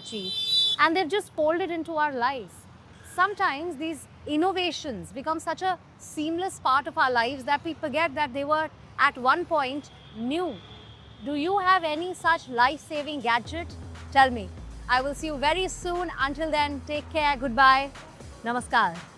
achieve, and they've just pulled it into our lives. Sometimes these innovations become such a seamless part of our lives that we forget that they were at one point new. Do you have any such life-saving gadget? Tell me. I will see you very soon. Until then, take care. Goodbye. Namaskar.